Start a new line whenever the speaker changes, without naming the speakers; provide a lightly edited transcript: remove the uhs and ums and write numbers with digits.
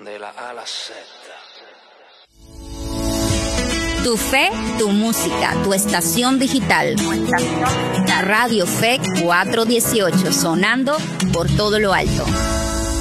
de la A a la Z.
Tu fe, tu música, tu estación digital. Radio Fe 418, sonando por todo lo alto.